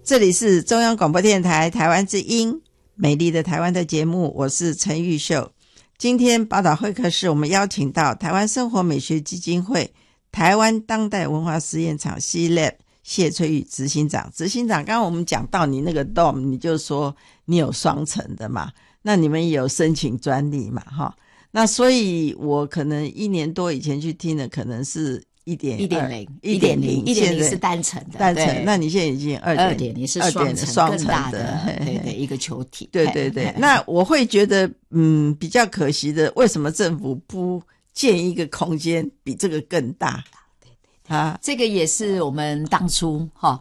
这里是中央广播电台台湾之音，美丽的台湾的节目，我是陈玉秀。今天宝岛会客室我们邀请到台湾生活美学基金会台湾当代文化实验场 C-Lab 谢翠玉执行长。执行长，刚刚我们讲到你那个 Dome， 你就说你有双层的嘛，那你们也有申请专利嘛，哈。那所以我可能1年多以前去听的可能是1.0 是单层的， 单层。那你现在已经2.0 是双层的，对一个球体。 对对对。那我会觉得比较可惜的，为什么政府不建一个空间比这个更大？ 这个也是我们当初